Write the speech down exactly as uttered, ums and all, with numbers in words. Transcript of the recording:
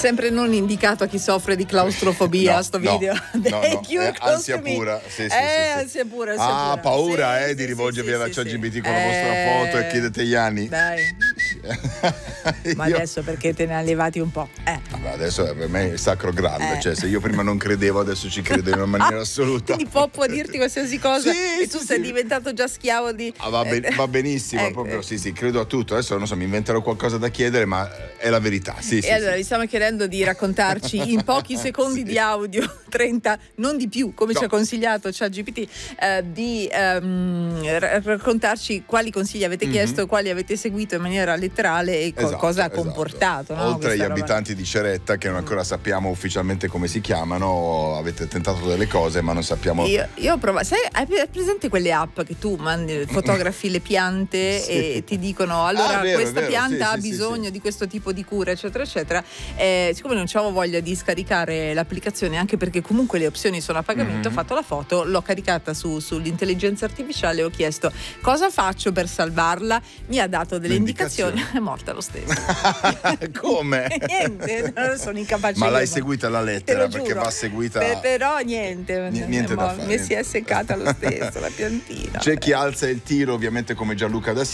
Sempre non indicato a chi soffre di claustrofobia, no, sto no, video. no, They no, cure è close ansia to me. pura, sì, sì, eh, sì, sì. ansia pura, ansia Ah, pura. paura Sì, eh, sì, di sì, rivolgervi sì, alla sì, chat G P T sì. con la vostra Eh, foto e chiedete gli anni. Dai. Ma Io- adesso perché te ne hai levati un po'? Eh. Vabbè, adesso per me è il sacro graal, Eh. cioè se io prima non credevo adesso ci credo in una maniera assoluta. Quindi può, può dirti qualsiasi cosa Sì, e tu sì, sei sì. diventato già schiavo di... Ah, va, ben- va benissimo, Eh, proprio eh. sì, sì, credo a tutto. Adesso non so, mi inventerò qualcosa da chiedere, ma è la verità. Sì, E sì, allora sì. vi stiamo chiedendo di raccontarci in pochi secondi Sì. di audio, trenta, non di più, come No. ci ha consigliato ChatGPT, eh, di ehm, ra- raccontarci quali consigli avete Mhm. chiesto, quali avete seguito in maniera letterale e co- Esatto, cosa ha esatto. comportato. No, Oltre agli questa roba. abitanti di Ceretta, che non ancora sappiamo ufficialmente come si chiamano, avete tentato delle cose, ma non sappiamo. Io, io ho provato, sai, hai presente quelle app che tu mandi, fotografi le piante Sì. e ti dicono allora Ah, vero, questa vero, pianta sì, ha sì, sì, bisogno sì. di questo tipo di cura, eccetera, eccetera. Eh, siccome non avevo voglia di scaricare l'applicazione, anche perché comunque le opzioni sono a pagamento, Mhm. ho fatto la foto, l'ho caricata su, sull'intelligenza artificiale e ho chiesto cosa faccio per salvarla, mi ha dato delle Le indicazioni, indicazioni. è morta lo stesso. Come? Niente, sono incapace. Ma io, l'hai ma- seguita la te lettera lo perché giuro. va seguita. Per- però niente, Ni- niente da mo- fare, mi si è niente. seccata lo stesso la piantina. C'è chi alza il tiro, ovviamente come Gianluca da